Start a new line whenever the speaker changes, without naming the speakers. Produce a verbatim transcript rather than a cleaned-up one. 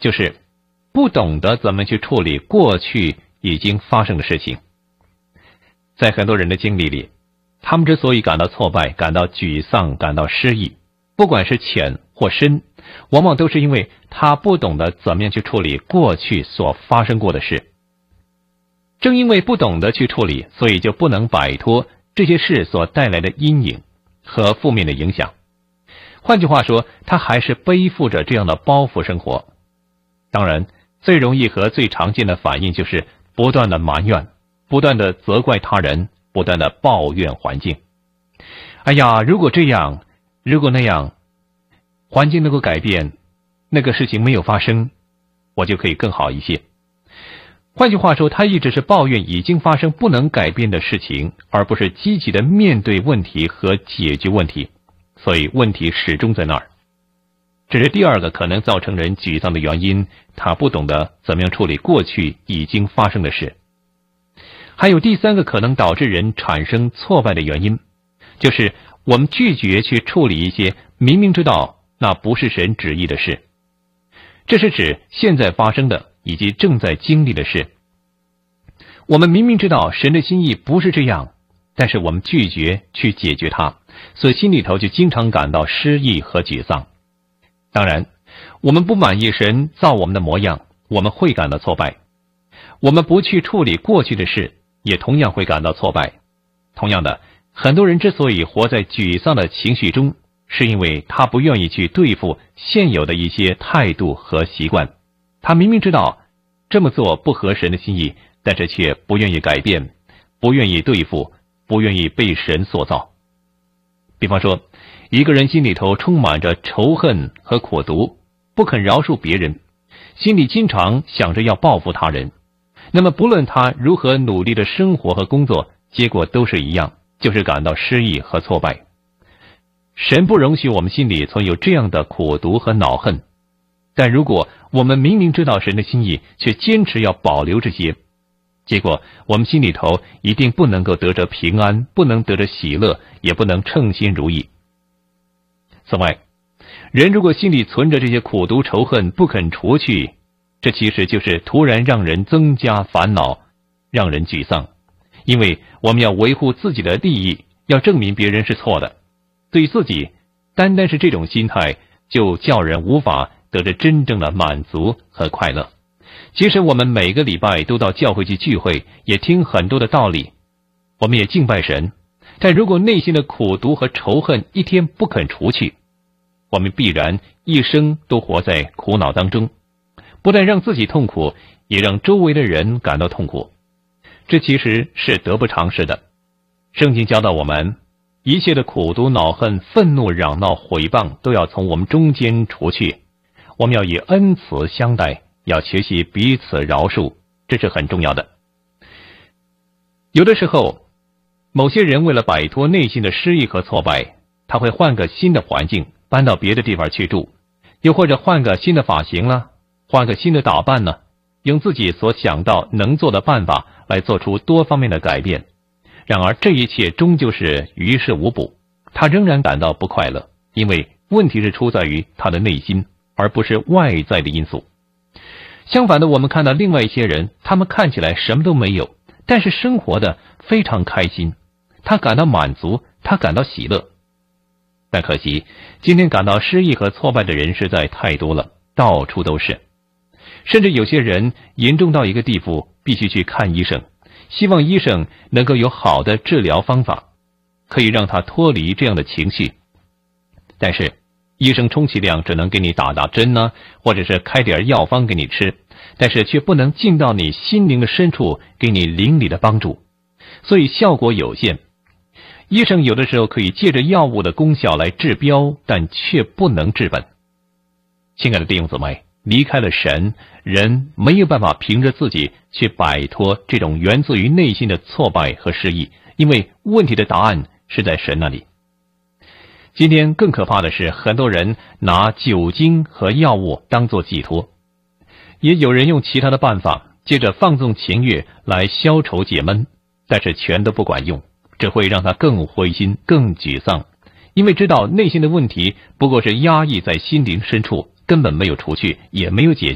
就是不懂得怎么去处理过去已经发生的事情。在很多人的经历里，他们之所以感到挫败、感到沮丧、感到失意，不管是浅或深，往往都是因为他不懂得怎么样去处理过去所发生过的事。正因为不懂得去处理，所以就不能摆脱这些事所带来的阴影和负面的影响。换句话说，他还是背负着这样的包袱生活。当然，最容易和最常见的反应就是不断的埋怨，不断的责怪他人，不断的抱怨环境。哎呀，如果这样，如果那样，环境能够改变，那个事情没有发生，我就可以更好一些。换句话说，他一直是抱怨已经发生不能改变的事情，而不是积极的面对问题和解决问题，所以问题始终在那儿。这是第二个可能造成人沮丧的原因，他不懂得怎么样处理过去已经发生的事。还有第三个可能导致人产生挫败的原因，就是我们拒绝去处理一些明明知道那不是神旨意的事。这是指现在发生的以及正在经历的事。我们明明知道神的心意不是这样，但是我们拒绝去解决它，所以心里头就经常感到失意和沮丧。当然，我们不满意神造我们的模样，我们会感到挫败。我们不去处理过去的事，也同样会感到挫败。同样的，很多人之所以活在沮丧的情绪中，是因为他不愿意去对付现有的一些态度和习惯。他明明知道这么做不合神的心意，但是却不愿意改变，不愿意对付，不愿意被神塑造。比方说，一个人心里头充满着仇恨和苦毒，不肯饶恕别人，心里经常想着要报复他人，那么不论他如何努力的生活和工作，结果都是一样，就是感到失意和挫败。神不容许我们心里存有这样的苦毒和恼恨，但如果我们明明知道神的心意，却坚持要保留这些，结果我们心里头一定不能够得着平安，不能得着喜乐，也不能称心如意。此外，人如果心里存着这些苦毒仇恨不肯除去，这其实就是突然让人增加烦恼，让人沮丧。因为我们要维护自己的利益，要证明别人是错的，对自己单单是这种心态，就叫人无法得着真正的满足和快乐。即使我们每个礼拜都到教会去聚会，也听很多的道理，我们也敬拜神，但如果内心的苦毒和仇恨一天不肯除去，我们必然一生都活在苦恼当中，不但让自己痛苦，也让周围的人感到痛苦。这其实是得不偿失的。圣经教导我们，一切的苦毒、恼恨、愤怒、嚷闹、毁谤都要从我们中间除去。我们要以恩慈相待，要学习彼此饶恕，这是很重要的。有的时候，某些人为了摆脱内心的失意和挫败，他会换个新的环境，搬到别的地方去住，又或者换个新的发型了，换个新的打扮呢，用自己所想到能做的办法来做出多方面的改变。然而这一切终究是于事无补，他仍然感到不快乐，因为问题是出在于他的内心，而不是外在的因素。相反的，我们看到另外一些人，他们看起来什么都没有，但是生活的非常开心，他感到满足，他感到喜乐。但可惜，今天感到失意和挫败的人实在太多了，到处都是。甚至有些人严重到一个地步，必须去看医生，希望医生能够有好的治疗方法，可以让他脱离这样的情绪。但是医生充其量只能给你打打针呢、啊，或者是开点药方给你吃，但是却不能进到你心灵的深处，给你灵里的帮助，所以效果有限。医生有的时候可以借着药物的功效来治标，但却不能治本。亲爱的弟兄姊妹，离开了神，人没有办法凭着自己去摆脱这种源自于内心的挫败和失意，因为问题的答案是在神那里。今天更可怕的是，很多人拿酒精和药物当作寄托，也有人用其他的办法，借着放纵情欲来消愁解闷，但是全都不管用，只会让他更灰心、更沮丧，因为知道内心的问题不过是压抑在心灵深处，根本没有除去，也没有解决。